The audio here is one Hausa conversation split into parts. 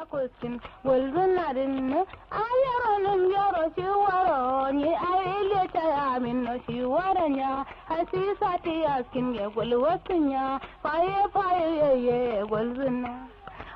kuskin walzunarin ayaronin yaro shi waro ni ayile ta yamin no shi waranya hasisa ti askin ya gulwasunya faye ye gulzuna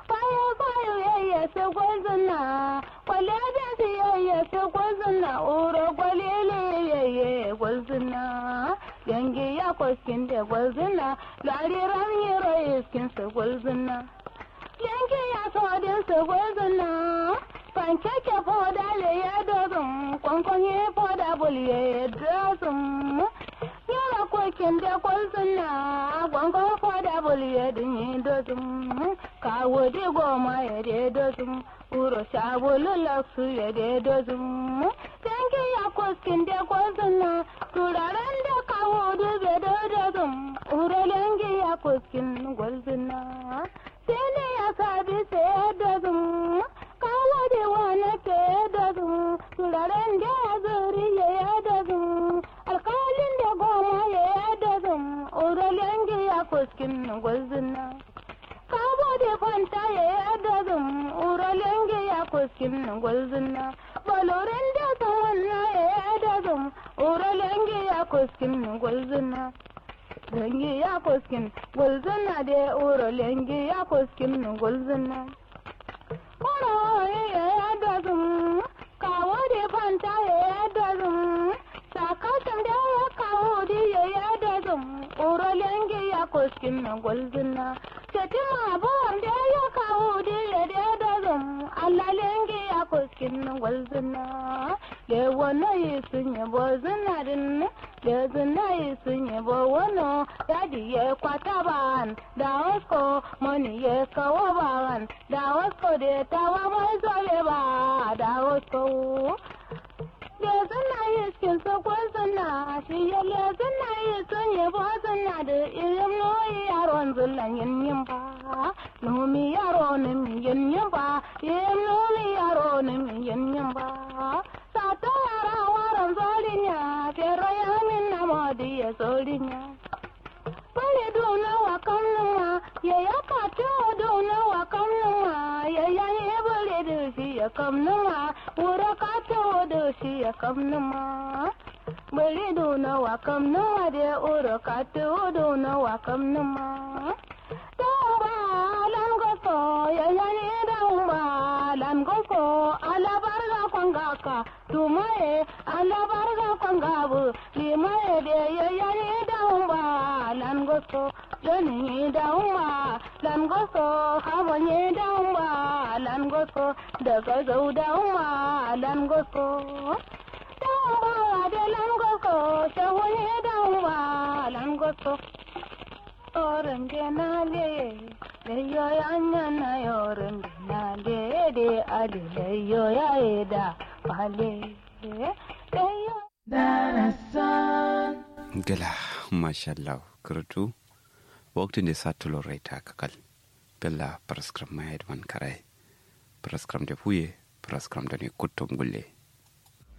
faye se gulzuna kwale da si ye se gulzuna uro kwalele ye gulzuna yangi ya kuskin da gulzuna lariran yero iskin se gulzuna yanki ya sodin su gwazina pankeke foda le ya dozin kwankwanye foda bulye ya dozin yara kokin da kwazina kwankwan foda bulye din yi dozin kawo di goma ya de dozin uro shabulu laksu ya de dozin yanki ya koskin da kwazina turaren da kawo dube da dozin uro yanki ya koskin gwazina sene ya sabi sai da zum kawo da wani ke da zum turaren da ya zuri ya da zum alkalin da goma ya da zum uralen ya kuskin gwazina kawo da fanta ya da zum uralen ya kuskin gwazina balorin da sawanna ya da zum uralen ya kuskin gwazina lengi ya kuskin gulzuna de uro lengi ya kuskin gulzuna uro ya dazum kawo de fanta ya dazum sakatan da ya kawo de ya dazum uro lengi ya kuskin gulzuna tetima bon de ya kawo de ya dazum alla lengi ya kuskin gulzuna le wona yisun ya bozuna din le zuna yisun ya bo wono yadi ye kwata ban da wasko moni ye kawo ban da wasko de tawa mai zole ba da wasko le zuna yiskin so ko zuna shi ye le zuna yisun ya bo zuna da irin no yaron zullan yin ba no mi yaro ne mi yin ba no mi yaro ne mi yin ba sa ta yara waran zolinya pero ya min na modi ya zolinya pale dona wa kamnuma ya ka to dona wa kamnuma ya ye bole de shi ya kamnuma wura ka to de shi ya kamnuma bale dona wa kamnuma de wura ka to dona wa kamnuma tamba lan go so ya ne damba lan go so ala barga kwangaka tumaye ala barga kwangabu limaye de ya ne damba lan go so jani damba lan go so hawanye damba lan go so daga zau damba lan go so damba de lan go so shawanye damba lan go so orangenale leyo yanyana yorangenale de ade leyo yaeda pale leyo darasan gala mashallah kurtu waktin da satulo raita kakal gala paraskram mayed man karai paraskram de puye paraskram da ne kutum gulle